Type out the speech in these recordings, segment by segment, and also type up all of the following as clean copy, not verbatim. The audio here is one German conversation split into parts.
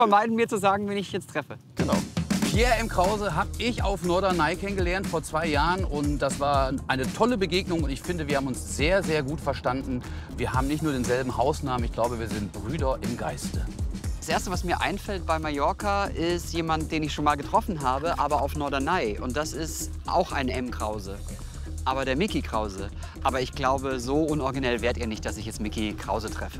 Vermeiden mir zu sagen, wen ich jetzt treffe. Genau. Pierre M. Krause habe ich auf Norderney kennengelernt vor 2 Jahren und das war eine tolle Begegnung und ich finde, wir haben uns sehr, sehr gut verstanden. Wir haben nicht nur denselben Hausnamen, ich glaube, wir sind Brüder im Geiste. Das Erste, was mir einfällt bei Mallorca, ist jemand, den ich schon mal getroffen habe, aber auf Norderney. Und das ist auch ein M. Krause, aber der Micky Krause. Aber ich glaube, so unoriginell wärt ihr nicht, dass ich jetzt Micky Krause treffe.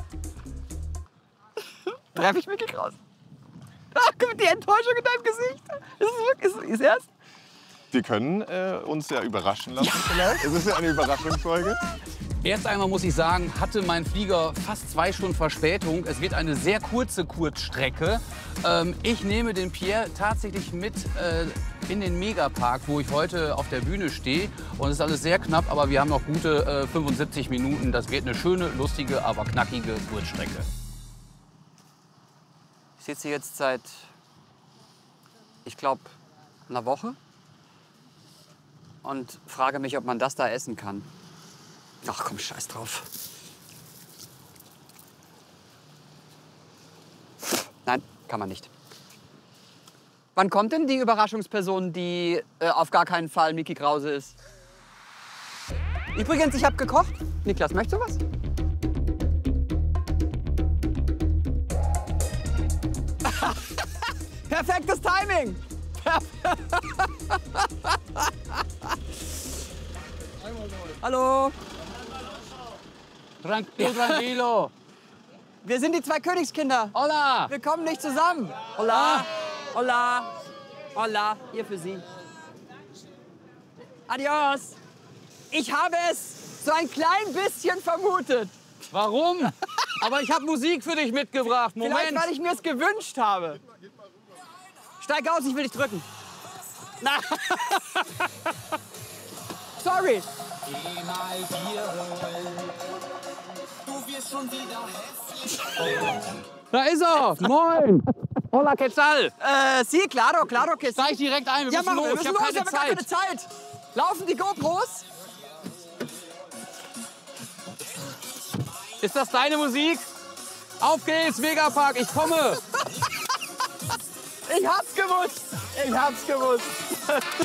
Treffe ich Micky Krause? Ach, guck mal, die Enttäuschung in deinem Gesicht. Ist es wirklich, ist ernst? Wir können uns ja überraschen lassen vielleicht. Es ist ja eine Überraschungsfolge. Erst einmal muss ich sagen, hatte mein Flieger fast 2 Stunden Verspätung. Es wird eine sehr kurze Kurzstrecke. Ich nehme den Pierre tatsächlich mit in den Megapark, wo ich heute auf der Bühne stehe. Und es ist alles sehr knapp, aber wir haben noch gute 75 Minuten. Das wird eine schöne, lustige, aber knackige Kurzstrecke. Ich sitze jetzt seit, ich glaube, einer Woche und frage mich, ob man das da essen kann. Ach komm, scheiß drauf. Nein, kann man nicht. Wann kommt denn die Überraschungsperson, die auf gar keinen Fall Micky Krause ist? Übrigens, ich habe gekocht. Niklas, möchtest du was? Perfektes Timing! Hallo! Tranquilo, tranquilo. Wir sind die 2 Königskinder. Hola! Wir kommen nicht zusammen. Hola! Hola! Hola! Hier für Sie. Adios! Ich habe es so ein klein bisschen vermutet. Warum? Aber ich habe Musik für dich mitgebracht. Moment. Vielleicht, weil ich mir es gewünscht habe. Steig aus, ich will dich drücken. Na. Sorry. Da ist er. Moin. Hola, ¿qué tal? Sí, claro, claro que sí. Steig direkt ein. Wir Ja, müssen machen wir. los. Wir Ich müssen habe los, keine wir haben gar keine Zeit. Laufen die GoPros? Ist das deine Musik? Auf geht's, Megapark. Ich komme. Ich hab's gewusst. Ich hab's gewusst.